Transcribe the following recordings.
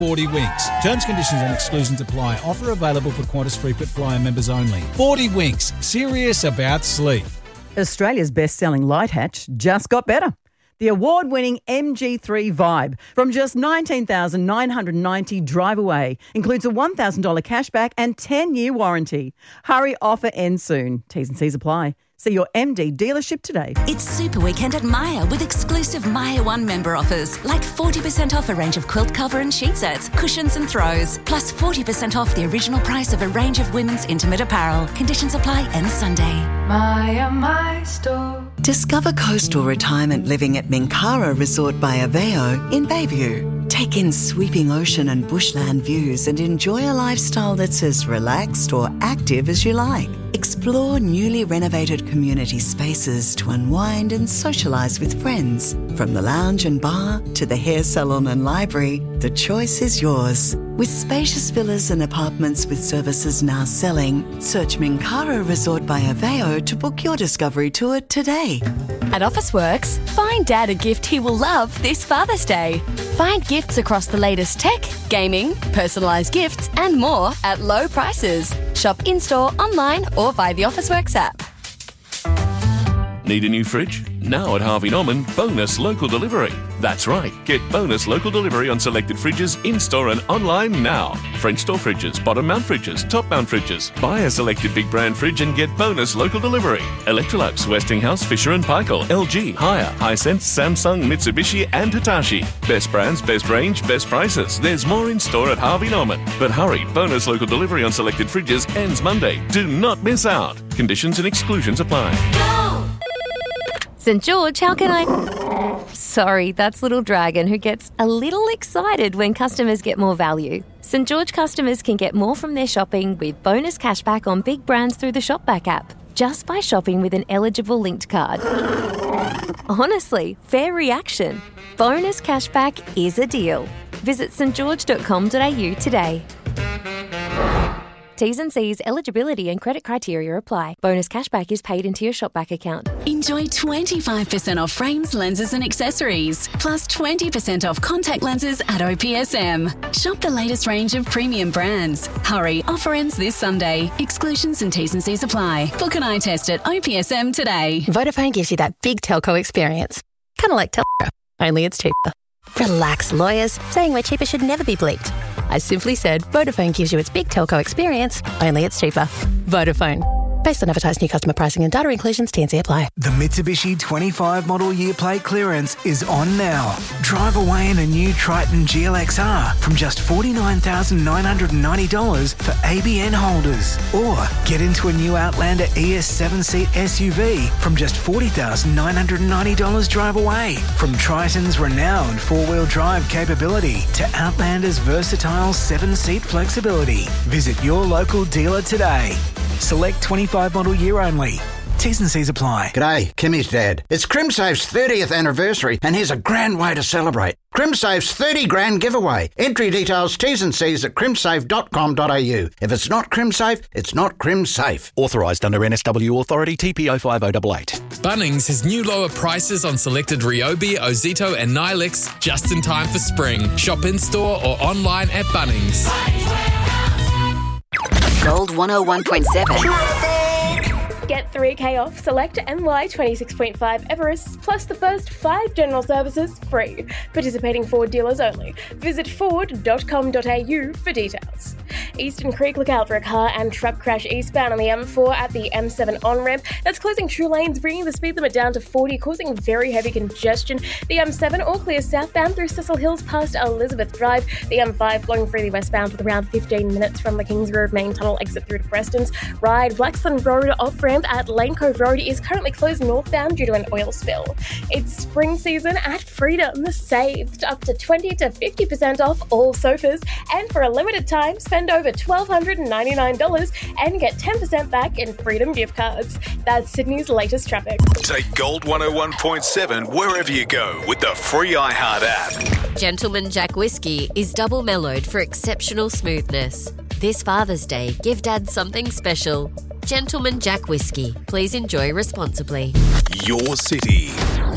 40 Winks. Terms, conditions and exclusions apply. Offer available for Qantas Frequent Flyer members only. 40 Winks. Serious about sleep. Australia's best-selling light hatch just got better. The award-winning MG3 Vibe from just $19,990 drive away includes a $1,000 cashback and 10-year warranty. Hurry, offer ends soon. T's and C's apply. See your MD dealership today. It's Super Weekend at Myer with exclusive Myer One member offers like 40% off a range of quilt cover and sheet sets, cushions and throws, plus 40% off the original price of a range of women's intimate apparel. Conditions apply ends Sunday. Myer, my store. Discover coastal retirement living at Minkara Resort by Aveo in Bayview. Take in sweeping ocean and bushland views and enjoy a lifestyle that's as relaxed or active as you like. Explore newly renovated community spaces to unwind and socialise with friends. From the lounge and bar to the hair salon and library, the choice is yours. With spacious villas and apartments with services now selling, search Minkara Resort by Aveo to book your discovery tour today. At Officeworks, find Dad a gift he will love this Father's Day. Find gifts across the latest tech, gaming, personalised gifts and more at low prices. Shop in-store, online or via the Officeworks app. Need a new fridge? Now at Harvey Norman, bonus local delivery. That's right, get bonus local delivery on selected fridges in-store and online now. French door fridges, bottom mount fridges, top mount fridges. Buy a selected big brand fridge and get bonus local delivery. Electrolux, Westinghouse, Fisher & Paykel, LG, Haier, Hisense, Samsung, Mitsubishi and Hitachi. Best brands, best range, best prices. There's more in store at Harvey Norman. But hurry, bonus local delivery on selected fridges ends Monday. Do not miss out. Conditions and exclusions apply. St George, how can I... Sorry, that's Little Dragon who gets a little excited when customers get more value. St George customers can get more from their shopping with bonus cashback on big brands through the Shopback app, just by shopping with an eligible linked card. Honestly, fair reaction. Bonus cashback is a deal. Visit stgeorge.com.au today. T's and C's, eligibility and credit criteria apply. Bonus cashback is paid into your Shopback account. Enjoy 25% off frames, lenses and accessories, plus 20% off contact lenses at OPSM. Shop the latest range of premium brands. Hurry, offer ends this Sunday. Exclusions and T's and C's apply. Book an eye test at OPSM today. Vodafone gives you that big telco experience. Kind of like Telstra, only it's cheaper. Relax, lawyers. Saying we're cheaper should never be bleeped. I simply said Vodafone gives you its big telco experience, only it's cheaper. Vodafone. Based on advertised new customer pricing and data inclusions, T&C apply. The Mitsubishi 25 model year plate clearance is on now. Drive away in a new Triton GLXR from just $49,990 for ABN holders. Or get into a new Outlander ES 7-seat SUV from just $40,990 drive away. From Triton's renowned four-wheel drive capability to Outlander's versatile 7-seat flexibility. Visit your local dealer today. Select 25 model year only. T's and C's apply. G'day, Kimmy's dad. It's CrimSafe's 30th anniversary and here's a grand way to celebrate. CrimSafe's 30 grand giveaway. Entry details, T's and C's at crimsafe.com.au. If it's not CrimSafe, it's not CrimSafe. Authorised under NSW Authority TPO 5088. Bunnings has new lower prices on selected Ryobi, Ozito and Nilix just in time for spring. Shop in store or online at Bunnings. Gold 101.7. Get 3K off select NY 26.5 Everest plus the first 5 general services free. Participating Ford dealers only. Visit ford.com.au for details. Eastern Creek, look out for a car and truck crash eastbound on the M4 at the M7 on-ramp. That's closing 2 lanes, bringing the speed limit down to 40, causing very heavy congestion. The M7 all clear southbound through Cecil Hills past Elizabeth Drive. The M5 flowing freely westbound with around 15 minutes from the Kings Grove main tunnel exit through to Preston's. Ride Blackstone Road off-ramp at Lane Cove Road is currently closed northbound due to an oil spill. It's spring season at Freedom. Saved up to 20 to 50% off all sofas, and for a limited time, spend over $1,299 and get 10% back in Freedom gift cards. That's Sydney's latest traffic. Take Gold 101.7 wherever you go with the free iHeart app. Gentleman Jack Whiskey is double mellowed for exceptional smoothness. This Father's Day, give Dad something special. Gentleman Jack Whiskey. Please enjoy responsibly. Your city,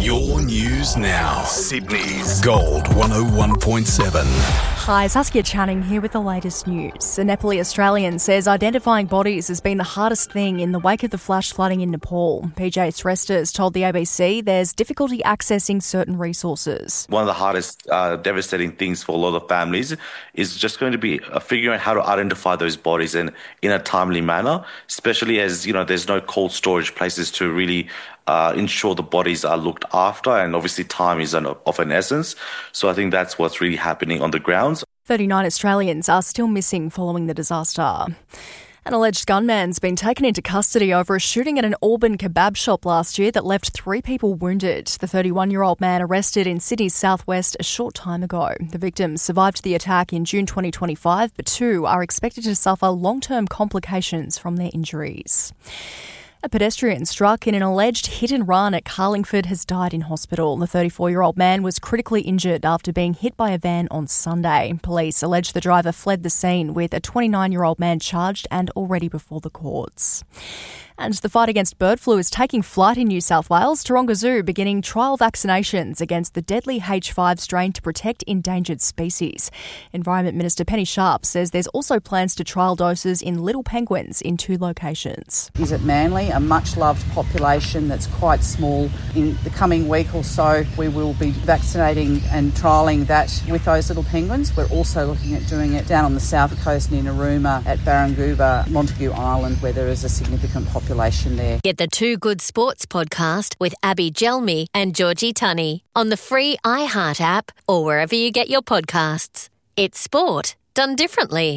Your news now. Sydney's Gold 101.7. Hi, Saskia Channing here with the latest news. A Nepali Australian says identifying bodies has been the hardest thing in the wake of the flash flooding in Nepal. PJ Srestas told the ABC there's difficulty accessing certain resources. One of the hardest devastating things for a lot of families is just going to be figuring out how to identify those bodies in a timely manner, especially as, there's no cold storage places to really ensure the bodies are looked after, and obviously time is of an essence. So I think that's what's really happening on the grounds. 39 Australians are still missing following the disaster. An alleged gunman's been taken into custody over a shooting at an Auburn kebab shop last year that left 3 people wounded. The 31-year-old man arrested in Sydney's southwest a short time ago. The victims survived the attack in June 2025, but 2 are expected to suffer long-term complications from their injuries. A pedestrian struck in an alleged hit and run at Carlingford has died in hospital. The 34-year-old man was critically injured after being hit by a van on Sunday. Police allege the driver fled the scene with a 29-year-old man charged and already before the courts. And the fight against bird flu is taking flight in New South Wales. Taronga Zoo beginning trial vaccinations against the deadly H5 strain to protect endangered species. Environment Minister Penny Sharp says there's also plans to trial doses in little penguins in 2 locations. Is at Manly, a much-loved population that's quite small. In the coming week or so, we will be vaccinating and trialling that with those little penguins. We're also looking at doing it down on the south coast near Narooma at Barranguba, Montague Island, where there is a significant population there. Get the Two Good Sports podcast with Abby Gelmi and Georgie Tunney on the free iHeart app or wherever you get your podcasts. It's sport done differently.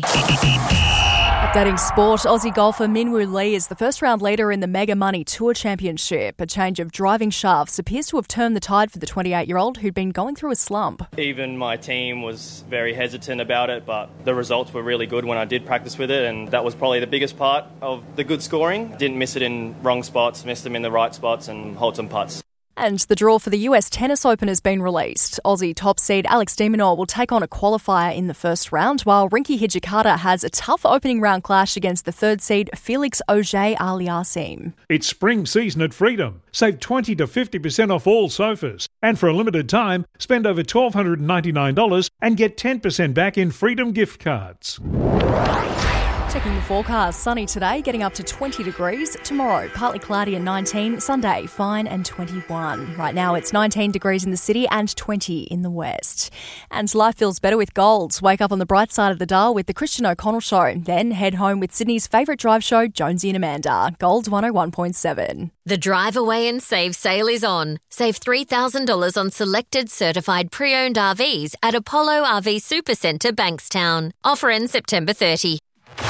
Updating sport, Aussie golfer Minwoo Lee is the first-round leader in the Mega Money Tour Championship. A change of driving shafts appears to have turned the tide for the 28-year-old who'd been going through a slump. Even my team was very hesitant about it, but the results were really good when I did practice with it, and that was probably the biggest part of the good scoring. Didn't miss it in wrong spots, missed them in the right spots, and hold some putts. And the draw for the US Tennis Open has been released. Aussie top seed Alex de Minaur will take on a qualifier in the first round, while Rinky Hijikata has a tough opening round clash against the third seed Felix Auger-Aliassime. It's spring season at Freedom. Save 20 to 50% off all sofas. And for a limited time, spend over $1,299 and get 10% back in Freedom gift cards. Checking the forecast, sunny today, getting up to 20 degrees. Tomorrow, partly cloudy and 19. Sunday, fine and 21. Right now, it's 19 degrees in the city and 20 in the west. And life feels better with gold. Wake up on the bright side of the dial with the Christian O'Connell Show. Then head home with Sydney's favourite drive show, Jonesy and Amanda. Gold 101.7. The Drive Away and Save sale is on. Save $3,000 on selected certified pre-owned RVs at Apollo RV Supercentre, Bankstown. Offer ends September 30.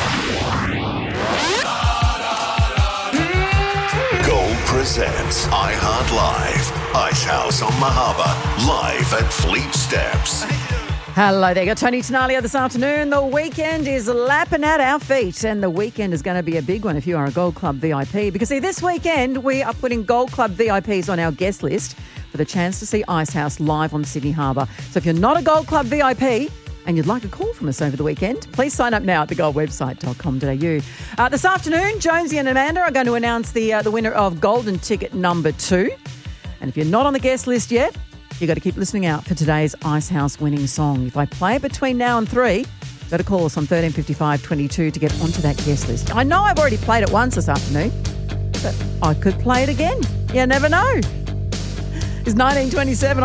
Gold presents iHeart Live. Icehouse on Mahaba, live at Fleet Steps. Hello there, got Tony Tenalia this afternoon. The weekend is lapping at our feet, and the weekend is going to be a big one if you are a Gold Club VIP. Because see, this weekend we are putting Gold Club VIPs on our guest list for the chance to see Icehouse live on Sydney Harbour. So if you're not a Gold Club VIP and you'd like a call from us over the weekend, please sign up now at thegoldwebsite.com.au. This afternoon, Jonesy and Amanda are going to announce the winner of Golden Ticket number 2. And if you're not on the guest list yet, you've got to keep listening out for today's Icehouse winning song. If I play it between now and 3, you've got to call us on 1355 22 to get onto that guest list. I know I've already played it once this afternoon, but I could play it again. You never know. It's 1927